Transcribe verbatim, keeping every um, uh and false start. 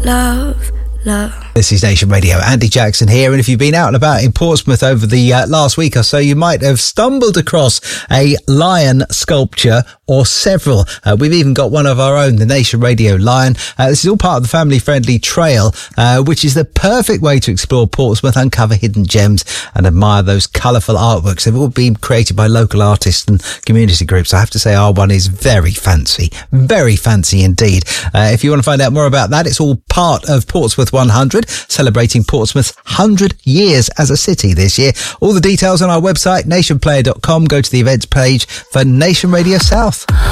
love, love. This is Nation Radio. Andy Jackson here, and if you've been out and about in Portsmouth over the uh, last week or so, you might have stumbled across a lion sculpture or several. Uh, we've even got one of our own, the Nation Radio Lion. Uh, this is all part of the family-friendly trail, uh, which is the perfect way to explore Portsmouth, uncover hidden gems and admire those colourful artworks. They've all been created by local artists and community groups. I have to say our one is very fancy, very fancy indeed. Uh, if you want to find out more about that, it's all part of Portsmouth one hundred. Celebrating Portsmouth's one hundred years as a city this year. All the details on our website, nation player dot com. Go to the events page for Nation Radio South.